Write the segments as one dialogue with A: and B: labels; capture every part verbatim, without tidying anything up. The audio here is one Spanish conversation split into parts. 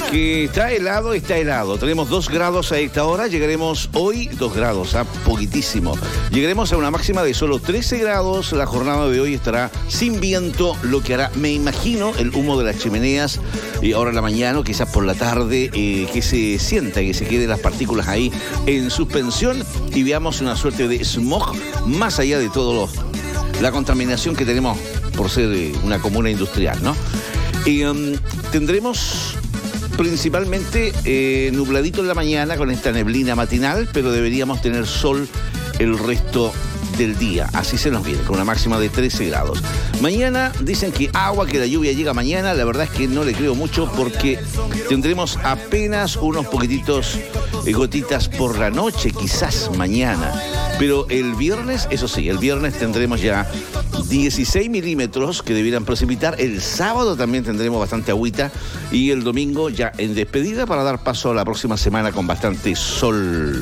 A: Que está helado, está helado. Tenemos dos grados a esta hora. Llegaremos hoy, dos grados, a poquitísimo. Llegaremos a una máxima de solo trece grados. La jornada de hoy estará sin viento, lo que hará, me imagino, el humo de las chimeneas. Y ahora en la mañana, quizás por la tarde, eh, que se sienta, que se queden las partículas ahí en suspensión y veamos una suerte de smog más allá de todo lo, la contaminación que tenemos por ser eh, una comuna industrial, ¿no? Y um, tendremos principalmente eh, nubladito en la mañana con esta neblina matinal, pero deberíamos tener sol el resto del día. Así se nos viene, con una máxima de trece grados. Mañana dicen que agua, que la lluvia llega mañana. La verdad es que no le creo mucho porque tendremos apenas unos poquititos eh, gotitas por la noche, quizás mañana. Pero el viernes, eso sí, el viernes tendremos ya dieciséis milímetros que debieran precipitar. El sábado también tendremos bastante agüita. Y el domingo ya en despedida para dar paso a la próxima semana con bastante sol.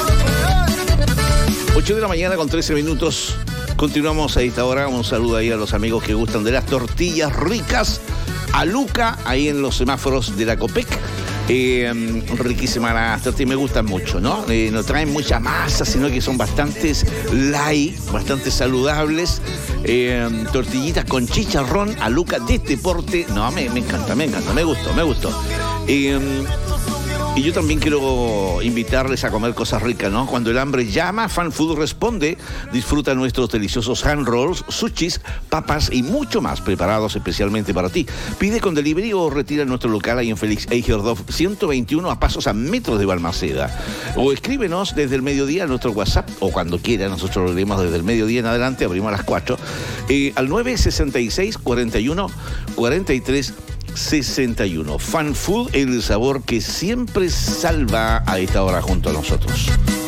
A: ocho de la mañana con trece minutos. Continuamos a esta hora. Un saludo ahí a los amigos que gustan de las tortillas ricas. A Luca, ahí en los semáforos de la Copec. Eh, riquísimas las tortillas, me gustan mucho, ¿no? Eh, no traen mucha masa, sino que son bastantes light, bastante saludables. Eh, tortillitas con chicharrón a Luca de este porte. No, me, me encanta, me encanta, me gustó, me gustó. Eh, Y yo también quiero invitarles a comer cosas ricas, ¿no? Cuando el hambre llama, Fan Food responde. Disfruta nuestros deliciosos hand rolls, sushis, papas y mucho más preparados especialmente para ti. Pide con delivery o retira en nuestro local ahí en Félix Eijerdorf ciento veintiuno, a pasos a metros de Balmaceda. O escríbenos desde el mediodía a nuestro WhatsApp, o cuando quiera, nosotros lo leemos desde el mediodía en adelante, abrimos a las cuatro, eh, al nueve sesenta y seis, cuarenta y uno, cuarenta y tres sesenta y uno. Fan Food, el sabor que siempre salva a esta hora junto a nosotros.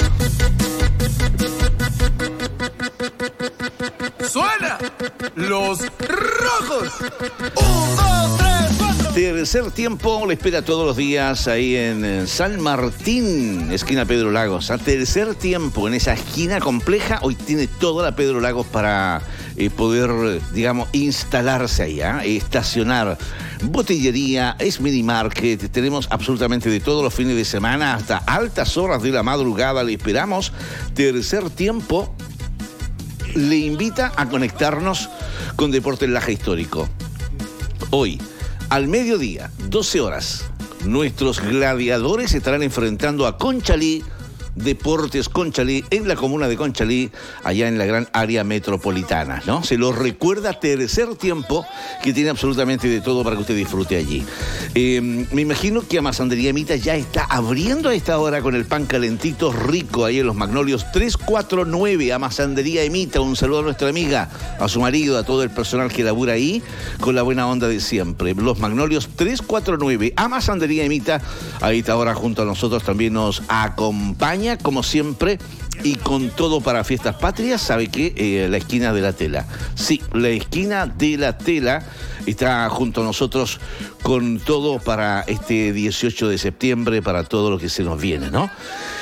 B: ¡Suena! ¡Los rojos! ¡Un, dos, tres, cuatro!
A: Tercer tiempo le espera todos los días ahí en San Martín, esquina Pedro Lagos. A tercer tiempo en esa esquina compleja. Hoy tiene toda la Pedro Lagos para eh, poder, digamos, instalarse ahí, ¿eh? estacionar. Botillería, es mini market, tenemos absolutamente de todos los fines de semana hasta altas horas de la madrugada. Le esperamos. Tercer tiempo le invita a conectarnos con Deportes Laja Histórico. Hoy, al mediodía, doce horas, nuestros gladiadores estarán enfrentando a Conchalí, Deportes Conchalí, en la comuna de Conchalí, allá en la gran área metropolitana, ¿no? Se lo recuerda. Tercer tiempo que tiene absolutamente de todo para que usted disfrute allí. Eh, me imagino que Amasandería Emita ya está abriendo a esta hora con el pan calentito rico ahí en los Magnolios tres cuatro nueve. Amasandería Emita, un saludo a nuestra amiga, a su marido, a todo el personal que labura ahí, con la buena onda de siempre. Los Magnolios tres cuatro nueve. Amasandería Emita, a esta hora junto a nosotros también nos acompaña, como siempre, y con todo para fiestas patrias. ¿Sabe qué? Eh, la esquina de la tela. Sí, la esquina de la tela está junto a nosotros con todo para este dieciocho de septiembre, para todo lo que se nos viene, ¿no?